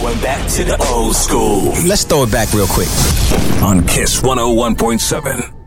Going back to the old school. Let's throw it back real quick. On Kiss 101.7.